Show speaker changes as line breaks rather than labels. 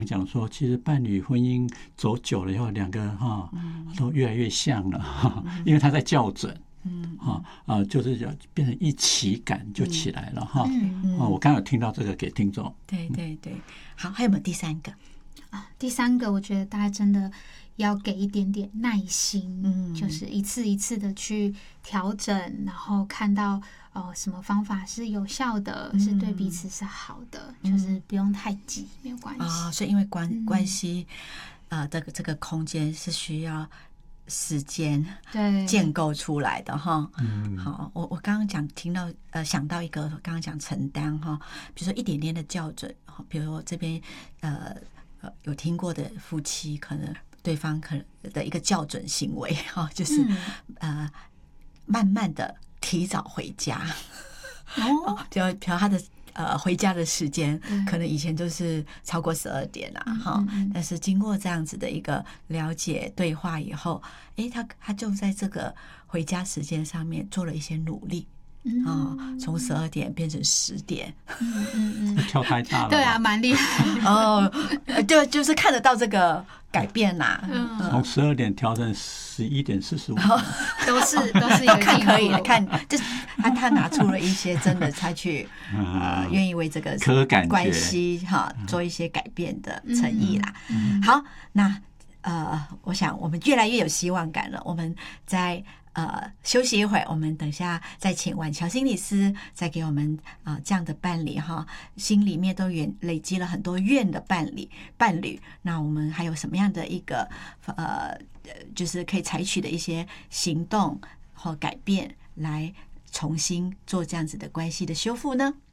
讲说，其实伴侣婚姻走久了以后，两个都越来越像了，因为他在校准。就是变成一起感就起来了哈。我刚刚有听到这个给听众。
对对对，好，还有没有第三个？
第三个，我觉得大家真的要给一点点耐心，就是一次一次的去调整，然后看到什么方法是有效的，是对彼此是好的，就是不用太急，没有关系。
所以因为关系这个空间是需要时间建构出来的哈。好，我刚刚听到想到一个，刚刚讲承担哈，比如说一点点的校准，比如说这边有听过的夫妻，可能对方可能的一个校准行为哈，就是慢慢的提早回家。比如他的回家的时间可能以前就是超过12点啦哈，但是经过这样子的一个了解对话以后，他就在这个回家时间上面做了一些努力。从12点变成10点，
跳太大了。
对啊，蛮厉害。
对，就是看得到这个改变啦。
从12点调成11点45，
都是一个
看可以看，就是他拿出了一些真的他去愿意为这个关系做一些改变的诚意啦。好，那我想我们越来越有希望感了。我们在休息一会儿，我们等一下再请婉乔心理师再给我们这样的伴侣哈，心里面都累积了很多怨的伴侣，那我们还有什么样的一个就是可以采取的一些行动或改变来重新做这样子的关系的修复呢？